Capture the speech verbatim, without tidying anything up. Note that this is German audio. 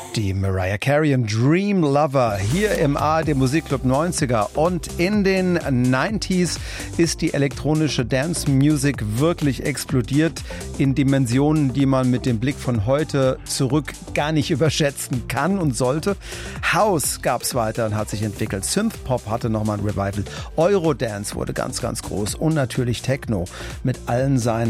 Die Mariah Carey und Dream Lover hier im A R D Musikclub neunziger. Und in den neunziger ist die elektronische Dance Music wirklich explodiert in Dimensionen, die man mit dem Blick von heute zurück gar nicht überschätzen kann und sollte. House gab's weiter und hat sich entwickelt. Synthpop hatte nochmal ein Revival. Eurodance wurde ganz, ganz groß. Und natürlich Techno mit allen seinen